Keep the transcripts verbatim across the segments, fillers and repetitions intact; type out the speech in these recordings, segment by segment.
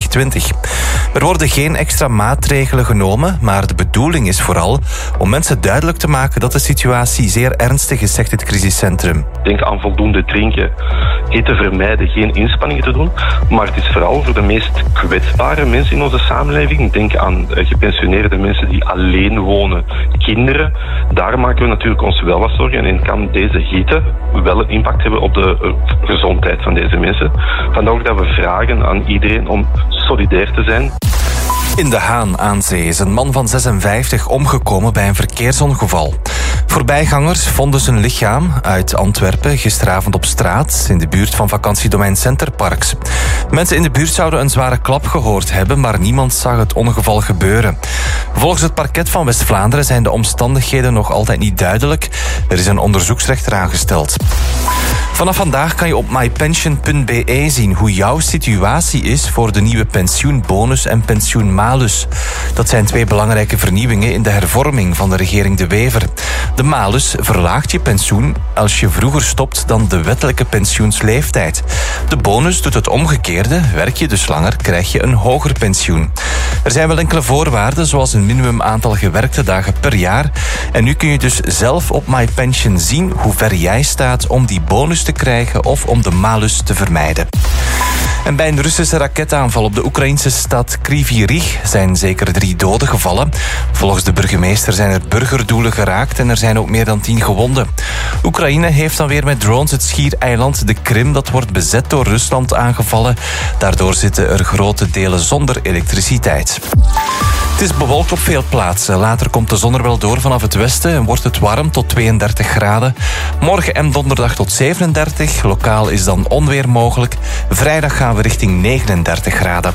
twintig. Er worden geen extra maatregelen genomen, maar de bedoeling is vooral om mensen duidelijk te maken dat de situatie zeer ernstig is, zegt het crisiscentrum. Denk aan voldoende drinken, eten vermijden, geen inspanningen te doen. Maar het is vooral voor de meest kwetsbare mensen in onze samenleving. Denk aan gepensioneerde mensen die alleen wonen, kinderen. Daar maken we natuurlijk ons wel wat zorgen. En kan deze hitte wel een impact hebben op de gezondheid van deze mensen. Vandaar ook dat we vragen aan iedereen om solidair te zijn. In De Haan aan Zee is een man van zesenvijftig omgekomen bij een verkeersongeval. Voorbijgangers vonden zijn lichaam uit Antwerpen gisteravond op straat in de buurt van vakantiedomein Centerparks. Mensen in de buurt zouden een zware klap gehoord hebben, maar niemand zag het ongeval gebeuren. Volgens het parket van West-Vlaanderen zijn de omstandigheden nog altijd niet duidelijk. Er is een onderzoeksrechter aangesteld. Vanaf vandaag kan je op mypension punt b e zien hoe jouw situatie is voor de nieuwe pensioenbonus en pensioenmalus. Dat zijn twee belangrijke vernieuwingen in de hervorming van de regering De Wever. De malus verlaagt je pensioen als je vroeger stopt dan de wettelijke pensioensleeftijd. De bonus doet het omgekeerde. Werk je dus langer, krijg je een hoger pensioen. Er zijn wel enkele voorwaarden, zoals een minimum aantal gewerkte dagen per jaar. En nu kun je dus zelf op MyPension zien hoe ver jij staat om die bonus te krijgen of om de malus te vermijden. En bij een Russische raketaanval op de Oekraïnse stad Kryvyi Rih zijn zeker drie doden gevallen. Volgens de burgemeester zijn er burgerdoelen geraakt en er zijn ook meer dan tien gewonden. Oekraïne heeft dan weer met drones het schiereiland de Krim, dat wordt bezet door Rusland, aangevallen. Daardoor zitten er grote delen zonder elektriciteit. Het is bewolkt op veel plaatsen. Later komt de zon er wel door vanaf het westen en wordt het warm tot tweeëndertig graden. Morgen en donderdag tot zevenendertig. Lokaal is dan onweer mogelijk. Vrijdag gaan we richting negenendertig graden.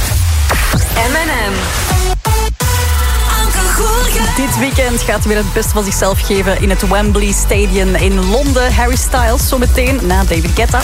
M en M. Dit weekend gaat hij weer het beste van zichzelf geven in het Wembley Stadium in Londen. Harry Styles zometeen na David Guetta.